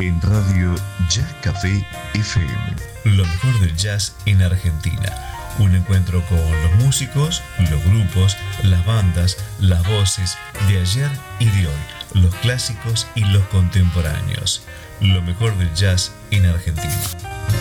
en Radio Jazz Café FM. Lo mejor del jazz en Argentina. Un encuentro con los músicos, los grupos, las bandas, las voces de ayer y de hoy, los clásicos y los contemporáneos. Lo mejor del jazz en Argentina.